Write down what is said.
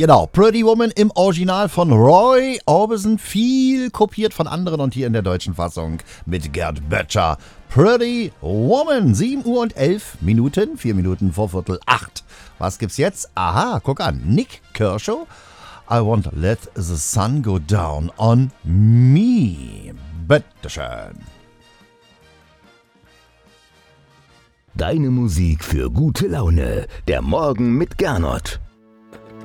Genau, Pretty Woman im Original von Roy Orbison, viel kopiert von anderen und hier in der deutschen Fassung mit Gerd Böttcher. Pretty Woman, 7 Uhr und 11 Minuten, 4 Minuten vor 7:45. Was gibt's jetzt? Aha, guck an, Nick Kershaw, I won't let the sun go down on me. Bitteschön. Deine Musik für gute Laune. Der Morgen mit Gernot.